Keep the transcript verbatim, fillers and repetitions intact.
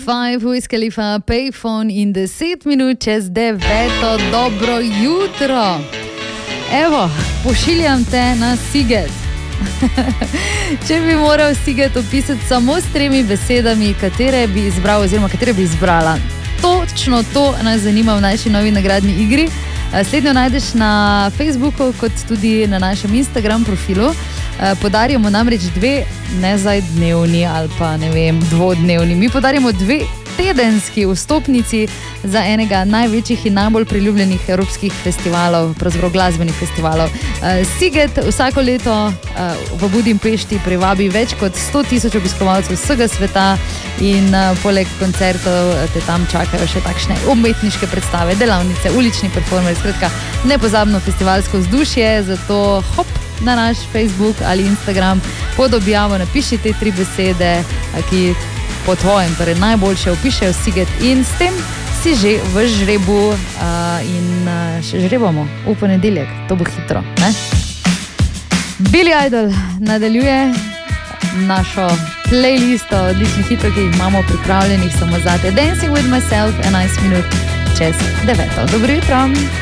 Five, Wiz Khalifa, Payphone in deset minut čez deveto. Dobro jutro. Evo, pošiljam te na Siget. Če bi moral Siget opisati samo s tremi besedami, katere bi izbral oziroma katere bi izbrala. Točno to nas zanima v naši novi nagradni igri. Slednjo najdeš na Facebooku kot tudi na našem Instagram profilu. Podarjamo namreč dve, ne zdaj dnevni ali pa ne vem, dvodnevni. Mi podarjamo dve tedenski vstopnici za enega največjih in najbolj priljubljenih evropskih festivalov, pravzaprav glasbenih festivalov. Siget vsako leto v Budimpešti privabi več kot sto tisoč obiskovalcev vsega sveta in poleg koncertov te tam čakajo še takšne umetniške predstave, delavnice, ulični performer, skratka nepozabno festivalsko vzdušje, zato hop na naš Facebook ali Instagram pod objavo napiši te tri besede, ki po tvojem torej najboljše opišejo Siget in s tem si že v žrebu in še žrebamo v ponedeljek, to bo hitro, ne? Billy Idol nadaljuje našo playlisto odličnih hitrov, ki jih imamo pripravljenih samo zate. Dancing with myself, enajst minut čez deveto. Dobro jutro!